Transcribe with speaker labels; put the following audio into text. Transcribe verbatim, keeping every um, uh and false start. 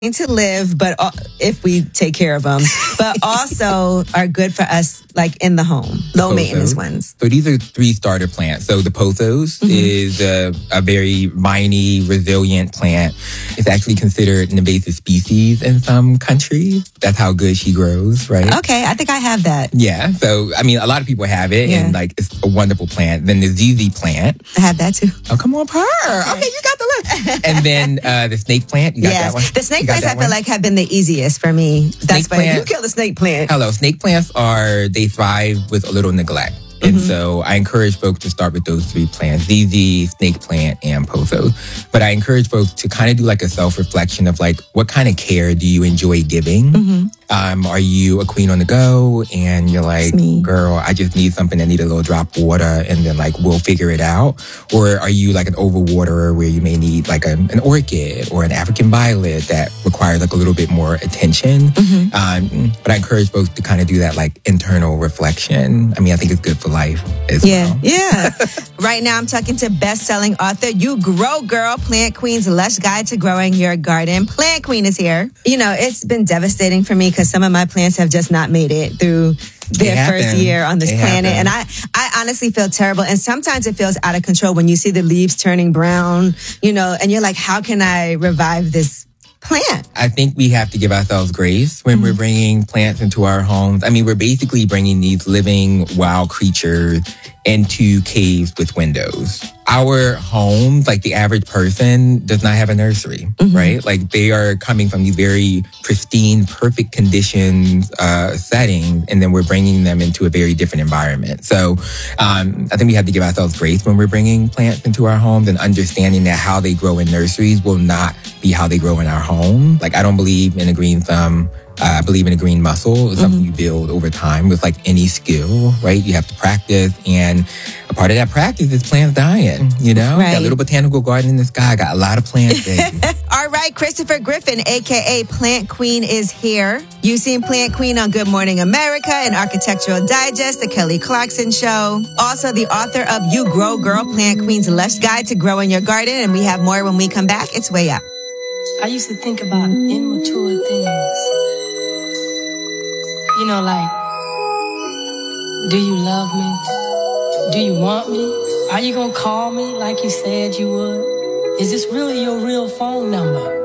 Speaker 1: to live, but uh, if we take care of them, but also are good for us, like in the home, low maintenance ones.
Speaker 2: So these are three starter plants. So the pothos mm-hmm. is a, a very viney, resilient plant. It's actually considered an invasive species in some countries. That's how good she grows, right?
Speaker 1: Okay, I think I have that.
Speaker 2: Yeah. So I mean, a lot of people have it, yeah. and like it's a wonderful plant. Then the Z Z plant.
Speaker 1: I have that too.
Speaker 2: Oh, come on, Pearl. Okay, okay, you got the list. And then uh, the snake plant. You got
Speaker 1: yes.
Speaker 2: that one.
Speaker 1: The snake plants I feel one? like have been the easiest for me. That's why you kill the snake plant.
Speaker 2: Hello, snake plants are they thrive with a little neglect. And mm-hmm. so I encourage folks to start with those three plants, Z Z, snake plant, and pothos. But I encourage folks to kind of do like a self-reflection of like, what kind of care do you enjoy giving? Mm-hmm. Um, are you a queen on the go? And you're like, girl, I just need something that needs a little drop of water and then like, we'll figure it out. Or are you like an overwaterer where you may need like a, an orchid or an African violet that requires like a little bit more attention? Mm-hmm. Um, but I encourage folks to kind of do that like internal reflection. I mean, I think it's good for life as
Speaker 1: yeah,
Speaker 2: well.
Speaker 1: Yeah. Right now I'm talking to best-selling author, You Grow Girl, Plant Queen's Lush Guide to Growing Your Garden. Plant Queen is here. You know, it's been devastating for me because some of my plants have just not made it through their first year on this
Speaker 2: it
Speaker 1: planet.
Speaker 2: Happened.
Speaker 1: And I, I honestly feel terrible. And sometimes it feels out of control when you see the leaves turning brown, you know, and you're like, how can I revive this plant?
Speaker 2: I think we have to give ourselves grace when mm-hmm. we're bringing plants into our homes. I mean, we're basically bringing these living wild creatures into caves with windows. Our homes, like the average person, does not have a nursery, mm-hmm. right? Like they are coming from these very pristine, perfect conditions, uh, settings, and then we're bringing them into a very different environment. So um, I think we have to give ourselves grace when we're bringing plants into our homes and understanding that how they grow in nurseries will not be how they grow in our home. Like I don't believe in a green thumb. Uh, I believe in a green muscle. It's something mm-hmm. you build over time with like any skill, right? You have to practice. And a part of that practice is plants dying, you know?
Speaker 1: Right.
Speaker 2: That little botanical garden in the sky got a lot of plants, baby.
Speaker 1: All right, Christopher Griffin, a k a. Plant Queen is here. You've seen Plant Queen on Good Morning America and Architectural Digest, The Kelly Clarkson Show. Also the author of You Grow Girl, Plant Queen's Lush Guide to Growing Your Garden. And we have more when we come back. It's Way Up.
Speaker 3: I used to think about immature things. You know, like, do you love me? Do you want me? Are you gonna call me like you said you would? Is this really your real phone number?